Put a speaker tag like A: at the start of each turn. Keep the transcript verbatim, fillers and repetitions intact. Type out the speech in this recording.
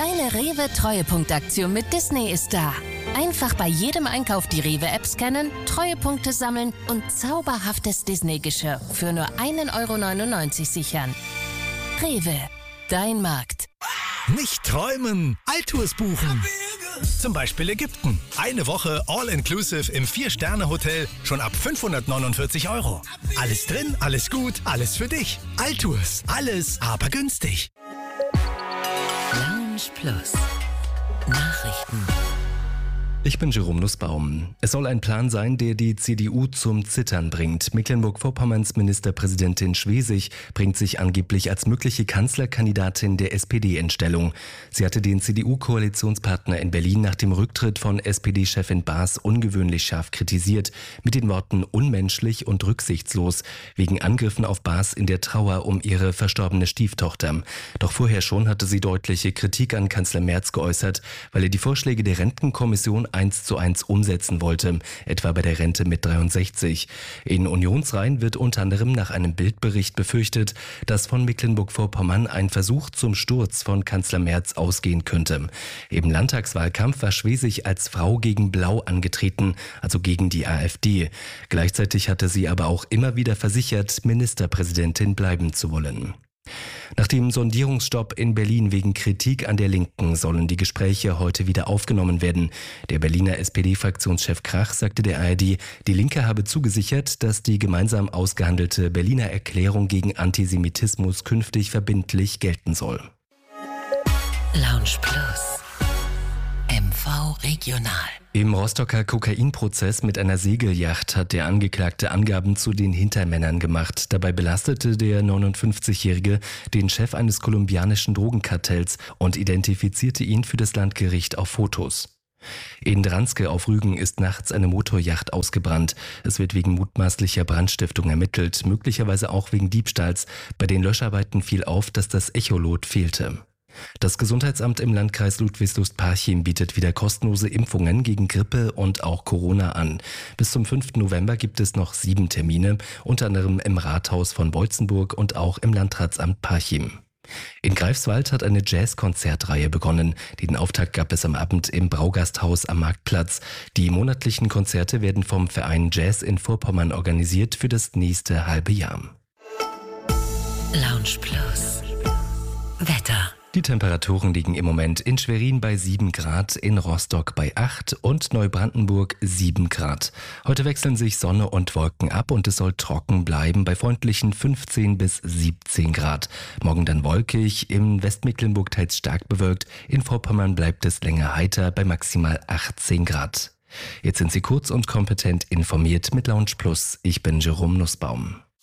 A: Deine Rewe-Treuepunktaktion mit Disney ist da. Einfach bei jedem Einkauf die Rewe-App scannen, Treuepunkte sammeln und zauberhaftes Disney-Geschirr für nur ein Euro neunundneunzig sichern. Rewe, dein Markt.
B: Nicht träumen, Altours buchen. Zum Beispiel Ägypten. Eine Woche All-Inclusive im Vier-Sterne-Hotel schon ab fünfhundertneunundvierzig Euro. Alles drin, alles gut, alles für dich. Altours, alles aber günstig.
A: Lounge Plus. Nachrichten.
C: Ich bin Jerome Nussbaum. Es soll ein Plan sein, der die C D U zum Zittern bringt. Mecklenburg-Vorpommerns Ministerpräsidentin Schwesig bringt sich angeblich als mögliche Kanzlerkandidatin der S P D in Stellung. Sie hatte den C D U-Koalitionspartner in Berlin nach dem Rücktritt von S P D-Chefin Baas ungewöhnlich scharf kritisiert, mit den Worten unmenschlich und rücksichtslos, wegen Angriffen auf Baas in der Trauer um ihre verstorbene Stieftochter. Doch vorher schon hatte sie deutliche Kritik an Kanzler Merz geäußert, weil er die Vorschläge der Rentenkommission eins zu eins umsetzen wollte, etwa bei der Rente mit dreiundsechzig. In Unionsreihen wird unter anderem nach einem Bildbericht befürchtet, dass von Mecklenburg-Vorpommern ein Versuch zum Sturz von Kanzler Merz ausgehen könnte. Im Landtagswahlkampf war Schwesig als Frau gegen Blau angetreten, also gegen die AfD. Gleichzeitig hatte sie aber auch immer wieder versichert, Ministerpräsidentin bleiben zu wollen. Nach dem Sondierungsstopp in Berlin wegen Kritik an der Linken sollen die Gespräche heute wieder aufgenommen werden. Der Berliner S P D-Fraktionschef Krach sagte der A R D, die Linke habe zugesichert, dass die gemeinsam ausgehandelte Berliner Erklärung gegen Antisemitismus künftig verbindlich gelten soll.
A: Lounge Plus. M V Regional.
C: Im Rostocker Kokainprozess mit einer Segelyacht hat der Angeklagte Angaben zu den Hintermännern gemacht. Dabei belastete der neunundfünfzigjährige den Chef eines kolumbianischen Drogenkartells und identifizierte ihn für das Landgericht auf Fotos. In Dranske auf Rügen ist nachts eine Motoryacht ausgebrannt. Es wird wegen mutmaßlicher Brandstiftung ermittelt, möglicherweise auch wegen Diebstahls. Bei den Löscharbeiten fiel auf, dass das Echolot fehlte. Das Gesundheitsamt im Landkreis Ludwigslust-Parchim bietet wieder kostenlose Impfungen gegen Grippe und auch Corona an. Bis zum fünften November gibt es noch sieben Termine, unter anderem im Rathaus von Beutzenburg und auch im Landratsamt Parchim. In Greifswald hat eine Jazz-Konzertreihe begonnen. Den Auftakt gab es am Abend im Braugasthaus am Marktplatz. Die monatlichen Konzerte werden vom Verein Jazz in Vorpommern organisiert für das nächste halbe Jahr.
A: Lounge Plus. Wetter.
C: Die Temperaturen liegen im Moment in Schwerin bei sieben Grad, in Rostock bei acht und Neubrandenburg sieben Grad. Heute wechseln sich Sonne und Wolken ab und es soll trocken bleiben bei freundlichen fünfzehn bis siebzehn Grad. Morgen dann wolkig, im Westmecklenburg teils stark bewölkt, in Vorpommern bleibt es länger heiter bei maximal achtzehn Grad. Jetzt sind Sie kurz und kompetent informiert mit Lounge Plus. Ich bin Jerome Nussbaum.